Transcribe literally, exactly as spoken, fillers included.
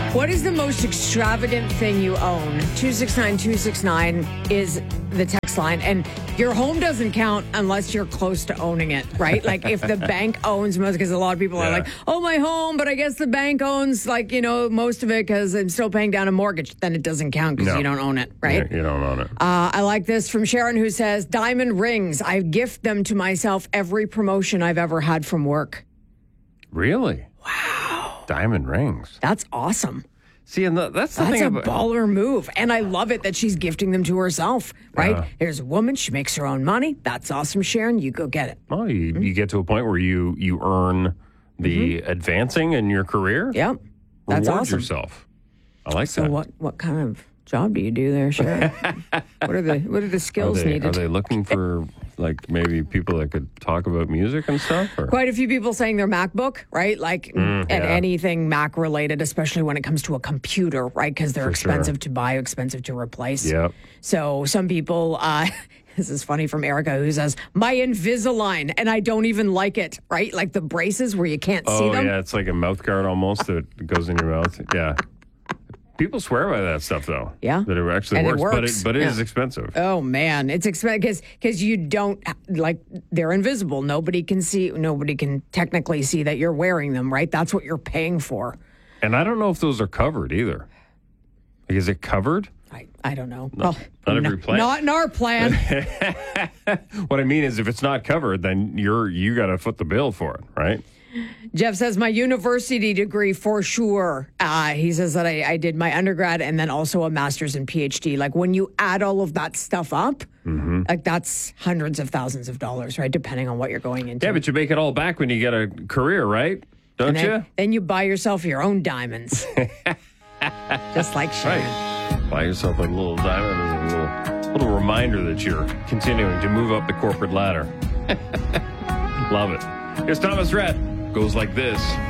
What is the most extravagant thing you own? two six nine two six nine is the text line. And your home doesn't count unless you're close to owning it, right? Like if the bank owns most, because a lot of people yeah. are like, oh, my home, but I guess the bank owns like, you know, most of it because I'm still paying down a mortgage. Then it doesn't count because no. you don't own it, right? Yeah, you don't own it. Uh, I like this from Sharon, who says, diamond rings. I gift them to myself every promotion I've ever had from work. Really? Wow. Diamond rings. That's awesome. See, and the, that's the That's thing a about... baller move. And I love it that she's gifting them to herself, right? Uh, There's a woman, she makes her own money. That's awesome, Sharon. You go get it. Well, you, mm-hmm. you get to a point where you, you earn the mm-hmm. advancing in your career. Yep. That's Reward awesome. yourself. I like so that. So what, what kind of job do you do there, Sharon? what are the what are the skills are they, needed? Are they looking for like maybe people that could talk about music and stuff? Or? Quite a few people saying their MacBook, right? Like mm, and yeah. anything Mac related, especially when it comes to a computer, right? Because they're for expensive sure. to buy, expensive to replace. Yep. So some people, uh, this is funny from Erica, who says, my Invisalign, and I don't even like it, right? Like the braces where you can't oh, see them. Oh, yeah, it's like a mouth guard almost that goes in your mouth. Yeah. People swear by that stuff, though. Yeah. That it actually and works, it works. but it, but it yeah. is expensive. Oh, man. It's expensive because because you don't, like, they're invisible. Nobody can see, nobody can technically see that you're wearing them, right? That's what you're paying for. And I don't know if those are covered either. Like, is it covered? I, I don't know. No, well, not every no, plan. Not in our plan. What I mean is if it's not covered, then you're you got to foot the bill for it, right? Jeff says, my university degree for sure. Uh, he says that I, I did my undergrad and then also a master's and PhD. Like when you add all of that stuff up, mm-hmm. like that's hundreds of thousands of dollars, right? Depending on what you're going into. Yeah, but you make it all back when you get a career, right? Don't then, you? Then you buy yourself your own diamonds. Just like Sharon. Right. Buy yourself a little diamond and a little, little reminder that you're continuing to move up the corporate ladder. Love it. Here's Thomas Rhett. Goes like this.